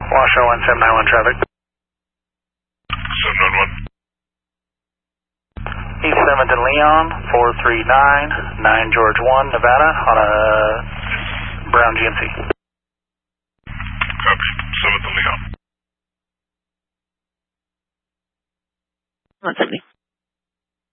Washoe 1791 traffic. 791. East 7th and Leon, 439, 9 George 1, Nevada, on a brown GMC. Copy. 7th and Leon. 170.